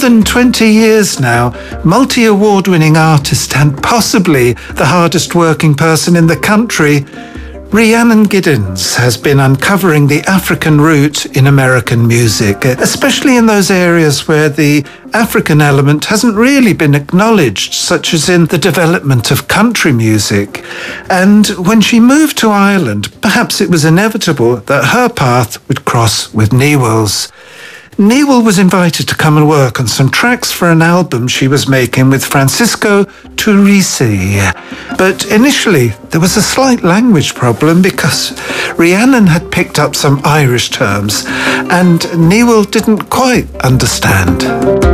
than 20 years now, multi-award-winning artist and possibly the hardest working person in the country, Rhiannon Giddens has been uncovering the African root in American music, especially in those areas where the African element hasn't really been acknowledged, such as in the development of country music. And when she moved to Ireland, perhaps it was inevitable that her path would cross with Newell's. Newell was invited to come and work on some tracks for an album she was making with Francisco Turrisi. But initially, there was a slight language problem because Rhiannon had picked up some Irish terms and Newell didn't quite understand.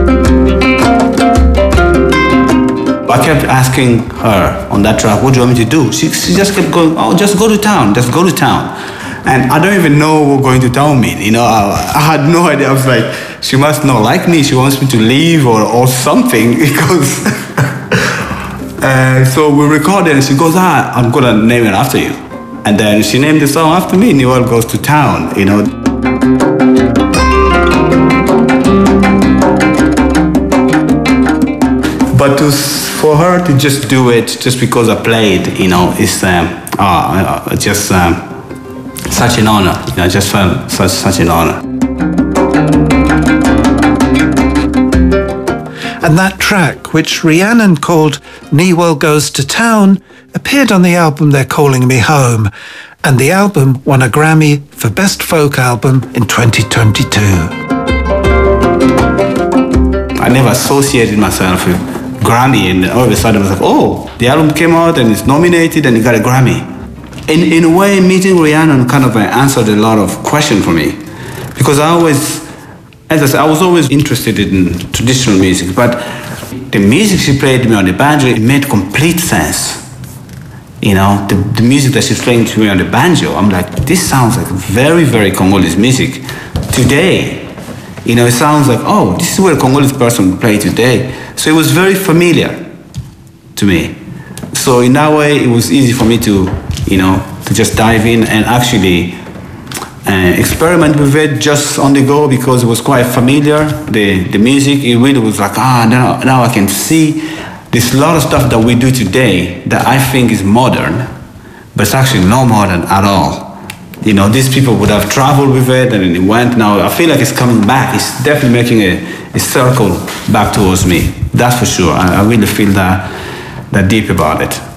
I kept asking her on that track, what do you want me to do? She just kept going, oh, just go to town, just go to town. And I don't even know what going to town mean. You know, I had no idea. I was like, she must not like me. She wants me to leave or something because. So we recorded and she goes, I'm going to name it after you. And then she named the song after me, Newell Goes to Town, you know. But for her to just do it just because I played, you know, is just such an honor. You know, I just felt such an honor. And that track, which Rhiannon called Newell Goes to Town, appeared on the album They're Calling Me Home. And the album won a Grammy for Best Folk Album in 2022. I never associated myself with Grammy, and all of a sudden I was like, oh, the album came out and it's nominated and it got a Grammy. In a way, meeting Rhiannon kind of answered a lot of questions for me. Because I always, as I said, I was always interested in traditional music, but the music she played to me on the banjo, it made complete sense. You know, the music that she's playing to me on the banjo, I'm like, this sounds like very, very Congolese music today. You know, it sounds like, oh, this is what a Congolese person would play today. So it was very familiar to me. So in that way, it was easy for me to, you know, to just dive in and actually experiment with it just on the go because it was quite familiar. The music, it really was like, now I can see there's a lot of stuff that we do today that I think is modern, but it's actually not modern at all. You know, these people would have traveled with it and it went. Now I feel like it's coming back. It's definitely making a circle back towards me. That's for sure. I really feel that deep about it.